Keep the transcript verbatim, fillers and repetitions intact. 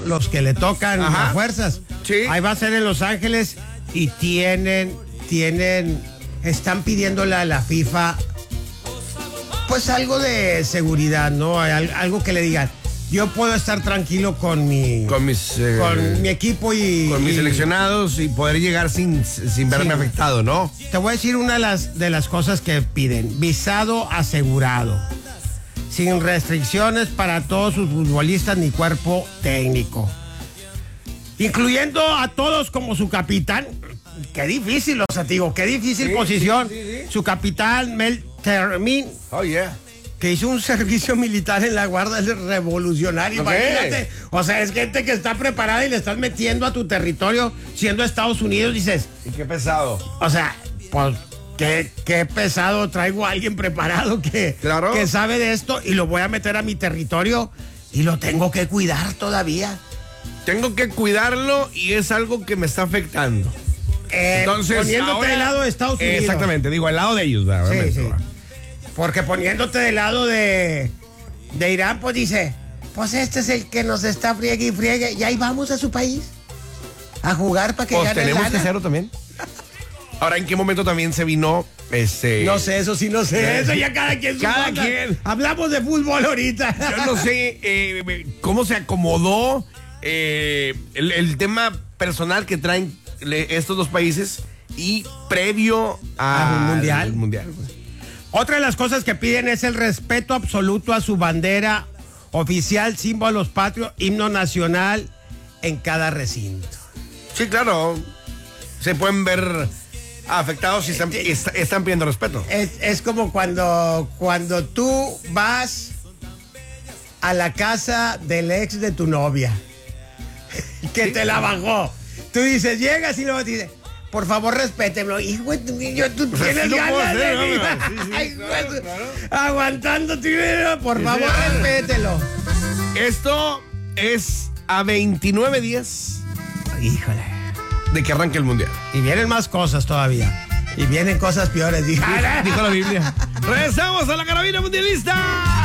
Los que le tocan Ajá. las fuerzas. Sí. Ahí va a ser en Los Ángeles y tienen, tienen, están pidiéndole a la FIFA, pues algo de seguridad, ¿no? Al- algo que le digan, yo puedo estar tranquilo con mi, Con mis... eh, con mi equipo y... con mis y- seleccionados y poder llegar sin, sin verme Sí. afectado, ¿no? Te voy a decir una de las, de las cosas que piden. Visado asegurado. Sin restricciones para todos sus futbolistas ni cuerpo técnico. Incluyendo a todos como su capitán. Qué difícil, o sea, te digo, qué difícil Sí, posición. sí, sí, sí. Su capitán, Mel Termin, Oh, yeah. que hizo un servicio militar en la Guardia Revolucionaria. Ok. Imagínate. O sea, es gente que está preparada y le estás metiendo a tu territorio siendo Estados Unidos. Dices, Y qué pesado. o sea, pues qué, qué pesado, traigo a alguien preparado que, Claro. que sabe de esto y lo voy a meter a mi territorio y lo tengo que cuidar todavía. Tengo que cuidarlo y es algo que me está afectando. Eh, Entonces, poniéndote ahora- del lado de Estados Unidos. Exactamente, digo, al lado de ellos, ¿verdad? Sí, Obviamente, sí. ¿verdad? Porque poniéndote del lado de, de Irán, pues dice, pues este es el que nos está friegue y friegue. Y ahí vamos a su país a jugar para que Pues gane tenemos lana. que hacerlo también. Ahora, ¿en qué momento también se vino este? No sé, eso sí no sé. Eso ya cada quien su Cada onda. quien. Hablamos de fútbol ahorita. Yo no sé eh, cómo se acomodó eh, el, el tema personal que traen le- estos dos países y previo a- ¿A un mundial? al mundial. pues. Otra de las cosas que piden es el respeto absoluto a su bandera oficial, símbolos patrios, himno nacional en cada recinto. Sí, claro. Se pueden ver afectados y están, est- están pidiendo respeto. Es, es como cuando, cuando tú vas a la casa del ex de tu novia, que te la bajó. Tú dices, llegas y luego te dice, por favor, respétemelo. Hijo, de tu niño, tú Pues tienes así lo puedo ganas de hacer, mí. ¿no? Sí, sí, Ay, claro, güey, claro. aguantándote, por Sí, favor, sí. respételo. Esto es a veintinueve días Híjole. de que arranque el mundial. Y vienen más cosas todavía. Y vienen cosas peores. Dije, Dijo la Biblia. Regresamos a la carabina mundialista.